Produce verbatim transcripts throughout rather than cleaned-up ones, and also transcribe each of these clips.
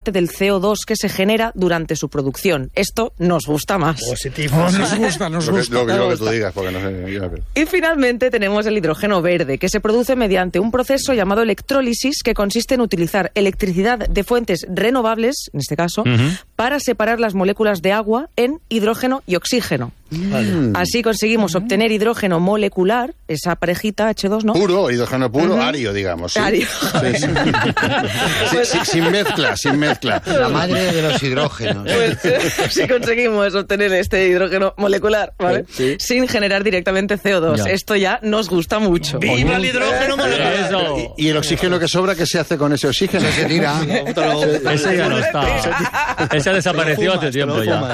parte del C O dos que se genera durante su producción. Esto nos gusta más. Positivo. Nos gusta, nos gusta. Lo que, lo que, lo que tú digas, porque no sé. Yo no sé. Y finalmente tenemos el hidrógeno verde, que se produce mediante un proceso llamado electrólisis, que consiste en utilizar electricidad de fuentes renovables, en este caso, uh-huh. para separar las moléculas de agua en hidrógeno y oxígeno. Vale. Así conseguimos obtener hidrógeno molecular, esa parejita hache dos, ¿no? Puro, hidrógeno puro, uh-huh. ario, digamos. ¿Sí? Ario. Sí, sí. sí, sí, sin mezcla, sin mezcla. La madre de los hidrógenos. Pues si conseguimos obtener este hidrógeno molecular, ¿vale? Sí. Sin generar directamente C O dos. Ya. Esto ya nos gusta mucho. ¡Viva el hidrógeno molecular! ¿Y, ¿Y el oxígeno que sobra, qué se hace con ese oxígeno? Se tira. Ese ya no está. Ese desapareció hace tiempo ya.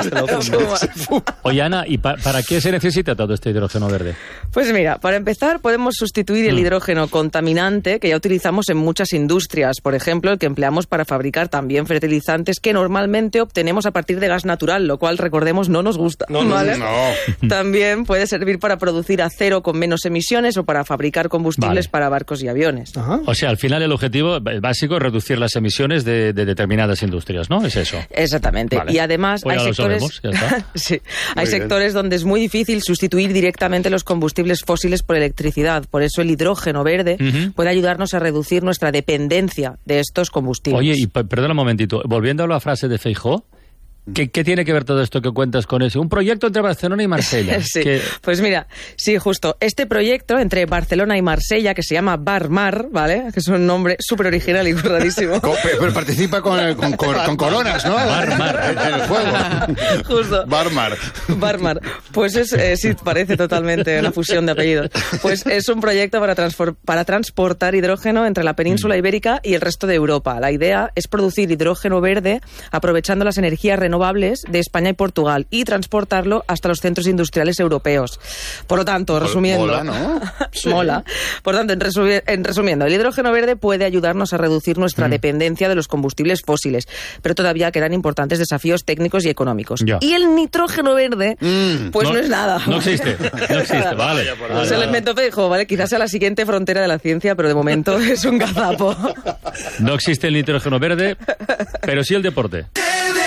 Oye, Ana, ¿y pa- para qué se necesita todo este hidrógeno verde? Pues mira, para empezar podemos sustituir el hidrógeno contaminante que ya utilizamos en muchas industrias. Por ejemplo, el que empleamos para fabricar también fertilizantes que normalmente obtenemos a partir de gas natural, lo cual, recordemos, no nos gusta. No, ¿vale? no. También puede servir para producir acero con menos emisiones o para fabricar combustibles vale. para barcos y aviones. Ajá. O sea, al final el objetivo básico es reducir las emisiones de, de determinadas industrias, ¿no? Es eso. Exactamente. Vale. Y además pues hay ya sectores, lo sabemos, ya está. sí, hay sectores donde es muy difícil sustituir directamente los combustibles fósiles por electricidad. Por eso el hidrógeno verde uh-huh. puede ayudarnos a reducir nuestra dependencia de estos combustibles. Oye, y perdona un momentito, volviendo a la frase de Feijóo, ¿Qué, ¿Qué tiene que ver todo esto que cuentas con eso? Un proyecto entre Barcelona y Marsella. sí, que... pues mira, sí, justo. Este proyecto entre Barcelona y Marsella, que se llama Barmar, ¿vale? Que es un nombre súper original y rarísimo. Pero participa con, con, con, con coronas, ¿no? Barmar. En el juego. Justo. Barmar. Barmar. Pues es, eh, sí, parece totalmente una fusión de apellidos. Pues es un proyecto para, transfor- para transportar hidrógeno entre la península ibérica y el resto de Europa. La idea es producir hidrógeno verde aprovechando las energías renovables renovables de España y Portugal y transportarlo hasta los centros industriales europeos. Por lo tanto, resumiendo... Mola, ¿no? Sí. Mola. Por tanto, en, resumi- en resumiendo, el hidrógeno verde puede ayudarnos a reducir nuestra mm. dependencia de los combustibles fósiles, pero todavía quedan importantes desafíos técnicos y económicos. Ya. Y el nitrógeno verde, mm. pues no, no es nada. No existe, no existe, vale. vale Se lo inventó Feijóo, ¿vale? Quizás sea la siguiente frontera de la ciencia, pero de momento es un gazapo. No existe el nitrógeno verde, pero sí el deporte.